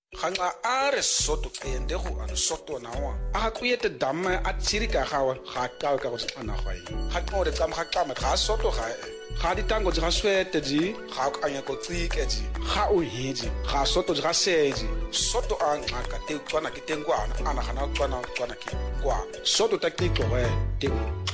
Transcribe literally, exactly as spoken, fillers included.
Ganga a re soto ende go an soto na wa a kuyete damme a tsirika gawe ga ka ka go tsana ga yi ga go re tsam ga ka ma ga soto ga ga di tango ga swete di ga ka anya go tsike di ga o hedi ga soto ga seji soto a ngaka te tswana ke tengwana ana gana tswana tswana ke kwa soto takiko we te